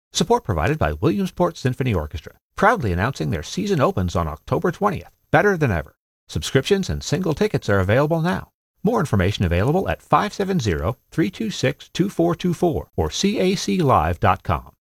Support provided by Williamsport Symphony Orchestra, proudly announcing their season opens on October 20th, better than ever. Subscriptions and single tickets are available now. More information available at 570-326-2424 or caclive.com.